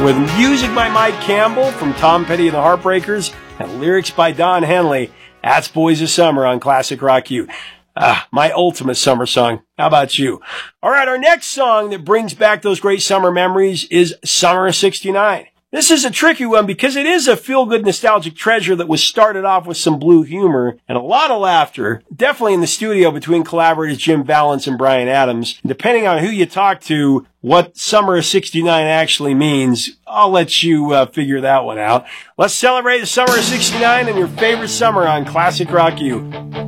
with music by Mike Campbell from Tom Petty and the Heartbreakers and lyrics by Don Henley. That's Boys of Summer on Classic Rock U. My ultimate summer song. How about you? All right, our next song that brings back those great summer memories is Summer of '69. This is a tricky one because it is a feel-good nostalgic treasure that was started off with some blue humor and a lot of laughter, definitely in the studio between collaborators Jim Vallance and Bryan Adams. Depending on who you talk to, what Summer of '69 actually means, I'll let you figure that one out. Let's celebrate the Summer of '69 and your favorite summer on Classic Rock U.